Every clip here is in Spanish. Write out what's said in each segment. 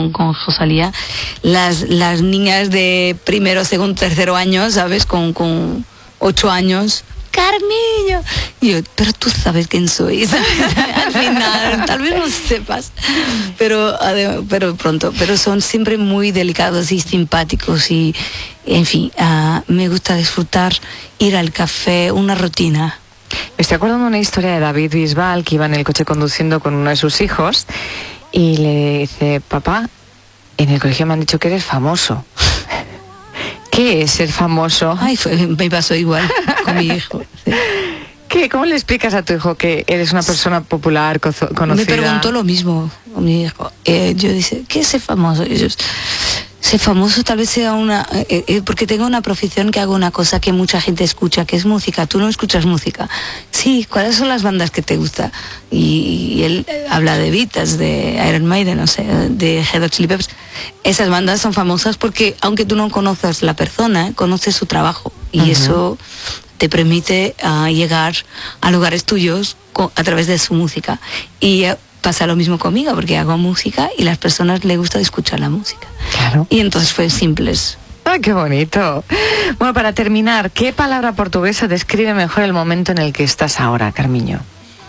con Rosalía, las niñas de primero, segundo, tercero año, ¿sabes? Con 8 años. Carmiño. Y yo, pero tú sabes quién soy. Al final, tal vez no sepas, pero pronto. Pero son siempre muy delicados y simpáticos y, en fin, me gusta disfrutar, ir al café, una rutina. Me estoy acordando de una historia de David Bisbal, que iba en el coche conduciendo con uno de sus hijos y le dice: papá, en el colegio me han dicho que eres famoso. ¿Qué es ser famoso? Ay, me pasó igual con mi hijo. Sí. ¿Cómo le explicas a tu hijo que eres una persona popular, conocida? Me preguntó lo mismo mi hijo. Yo dije, ¿qué es ser famoso? Y yo, ser famoso tal vez sea porque tengo una profesión que hago una cosa que mucha gente escucha, que es música. Tú no escuchas música. Sí, ¿cuáles son las bandas que te gustan? Y él habla de Beatles, de Iron Maiden, no sé, de Red Hot Chili Peppers. Esas bandas son famosas porque, aunque tú no conozcas la persona, conoces su trabajo. Y eso te permite llegar a lugares tuyos a través de su música. Y pasa lo mismo conmigo, porque hago música y las personas les gusta escuchar la música. Claro. Y entonces fue simples. ¡Ay, qué bonito! Bueno, para terminar, ¿qué palabra portuguesa describe mejor el momento en el que estás ahora, Carmiño?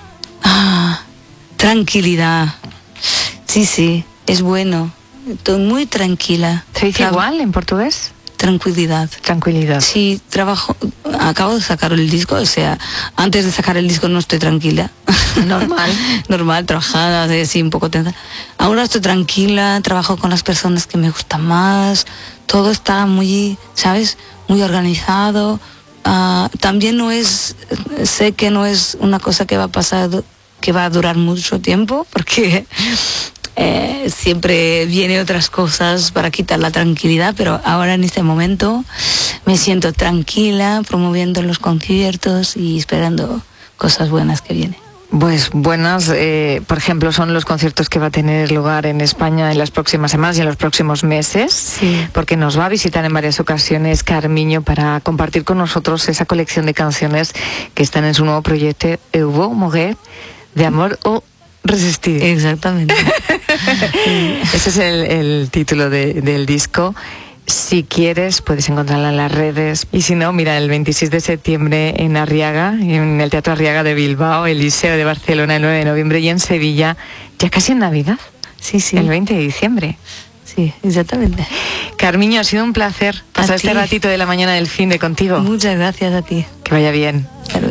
Tranquilidad. Sí, es bueno. Estoy muy tranquila. ¿Se dice igual en portugués? Tranquilidad. Tranquilidad. Sí, acabo de sacar el disco, o sea, antes de sacar el disco no estoy tranquila. Normal, trabajada, así un poco tensa. Ahora estoy tranquila, trabajo con las personas que me gustan más, todo está muy, ¿sabes? Muy organizado. También sé que no es una cosa que va a pasar, que va a durar mucho tiempo, porque siempre vienen otras cosas para quitar la tranquilidad, pero ahora en este momento me siento tranquila, promoviendo los conciertos y esperando cosas buenas que vienen. Pues buenas, por ejemplo, son los conciertos que va a tener lugar en España en las próximas semanas y en los próximos meses, sí. Porque nos va a visitar en varias ocasiones Carmiño para compartir con nosotros esa colección de canciones que están en su nuevo proyecto Eu vou morrer de amor o resistir. Exactamente. Ese es el título del disco. Si quieres, puedes encontrarla en las redes. Y si no, mira, el 26 de septiembre en Arriaga, en el Teatro Arriaga de Bilbao, el Liceo de Barcelona el 9 de noviembre y en Sevilla, ya casi en Navidad. Sí. El 20 de diciembre. Sí, exactamente. Carmiño, ha sido un placer pasar este ratito de la mañana del fin de contigo. Muchas gracias a ti. Que vaya bien. Salud.